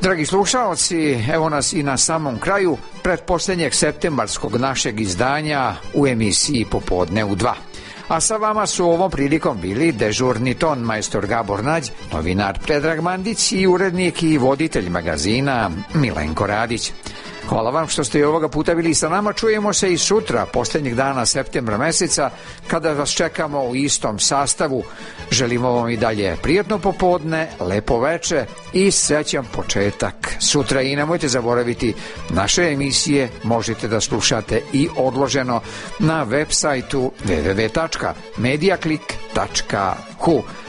Dragi slušalci, evo nas i na samom kraju pretposlednjeg septembarskog našeg izdanja u emisiji Popodne u 2. A sa vama su ovom prilikom bili dežurni ton majstor Gabor Nađ, novinar Predrag Mandić i urednik i voditelj magazina Milenko Radić. Hvala vam što ste i ovoga puta bili sa nama. Čujemo se i sutra, posljednjeg dana septembra meseca, kada vas čekamo u istom sastavu. Želimo vam i dalje prijatno popodne, lepo veče i srećan početak sutra. I nemojte zaboraviti, naše emisije možete da slušate i odloženo na web sajtu www.mediaclick.hu.